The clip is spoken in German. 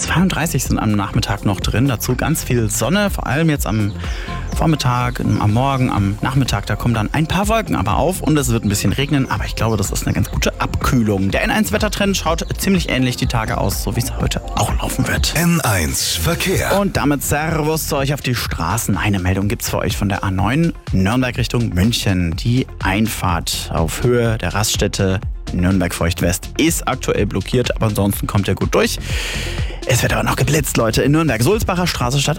32 sind am Nachmittag noch drin. Dazu ganz viel Sonne, vor allem jetzt am Vormittag, am Morgen, am Nachmittag. Da kommen dann ein paar Wolken aber auf und es wird ein bisschen regnen. Aber ich glaube, das ist eine ganz gute Abkühlung. Der N1-Wettertrend schaut ziemlich ähnlich die Tage aus, so wie es heute auch laufen wird. N1 Verkehr. Und damit Servus zu euch auf die Straßen. Eine Meldung gibt's für euch von der A9 Nürnberg Richtung München. Die Einfahrt auf Höhe der Raststätte Nürnberg-Feucht-West ist aktuell blockiert, aber ansonsten kommt ihr gut durch. Es wird aber noch geblitzt, Leute, in Nürnberg. Sulzbacher Straße statt